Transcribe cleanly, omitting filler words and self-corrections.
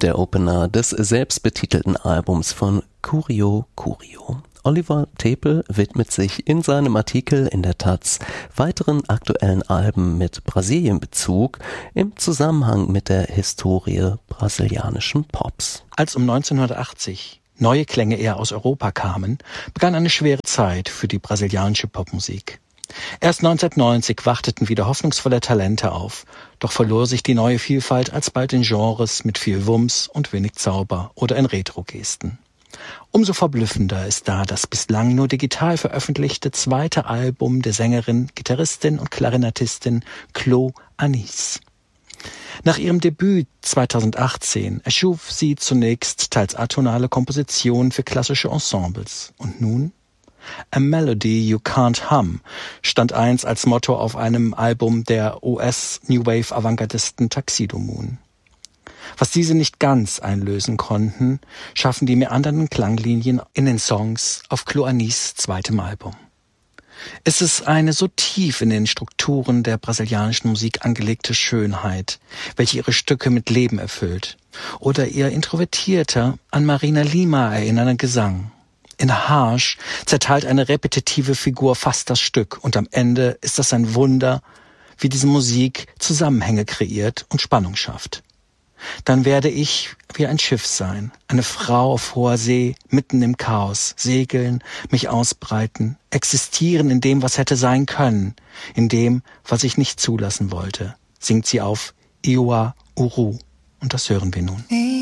der Opener des selbstbetitelten Albums von Curio Curio. Oliver Tepel widmet sich in seinem Artikel in der taz weiteren aktuellen Alben mit Brasilienbezug im Zusammenhang mit der Historie brasilianischen Pops. Als um 1980 neue Klänge eher aus Europa kamen, begann eine schwere Zeit für die brasilianische Popmusik. Erst 1990 warteten wieder hoffnungsvolle Talente auf, doch verlor sich die neue Vielfalt alsbald in Genres mit viel Wumms und wenig Zauber oder in Retro-Gesten. Umso verblüffender ist da das bislang nur digital veröffentlichte zweite Album der Sängerin, Gitarristin und Klarinettistin Chloe Anis. Nach ihrem Debüt 2018 erschuf sie zunächst teils atonale Kompositionen für klassische Ensembles. Und nun? A Melody You Can't Hum stand einst als Motto auf einem Album der US-New Wave-Avantgardisten Tuxedo Moon. Was diese nicht ganz einlösen konnten, schaffen die meandernden Klanglinien in den Songs auf Chloe Anis' zweitem Album. Es ist eine so tief in den Strukturen der brasilianischen Musik angelegte Schönheit, welche ihre Stücke mit Leben erfüllt, oder ihr introvertierter, an Marina Lima erinnernder Gesang. In Harsh zerteilt eine repetitive Figur fast das Stück und am Ende ist das ein Wunder, wie diese Musik Zusammenhänge kreiert und Spannung schafft. Dann werde ich wie ein Schiff sein, eine Frau auf hoher See, mitten im Chaos, segeln, mich ausbreiten, existieren in dem, was hätte sein können, in dem, was ich nicht zulassen wollte, singt sie auf Iwa Uru. Und das hören wir nun.